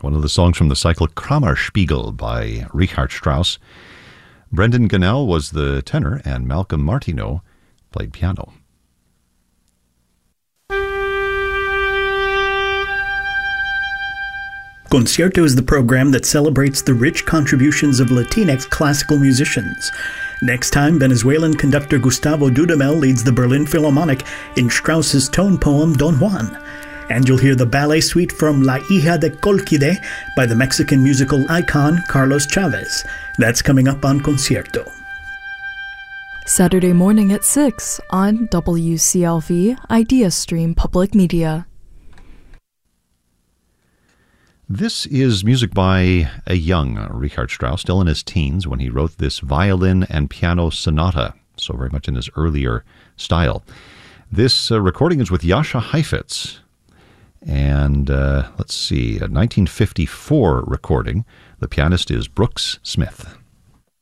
one of the songs from the cycle Kammerspiegel by Richard Strauss. Brendan Gannell was the tenor, and Malcolm Martineau played piano. Concierto is the program that celebrates the rich contributions of Latinx classical musicians. Next time, Venezuelan conductor Gustavo Dudamel leads the Berlin Philharmonic in Strauss's tone poem Don Juan. And you'll hear the ballet suite from La Hija de Colquide by the Mexican musical icon Carlos Chavez. That's coming up on Concierto. Saturday morning at 6 on WCLV Idea Stream Public Media. This is music by a young Richard Strauss, still in his teens, when he wrote this violin and piano sonata, so very much in his earlier style. This recording is with Jascha Heifetz, and let's see, a 1954 recording. The pianist is Brooks Smith.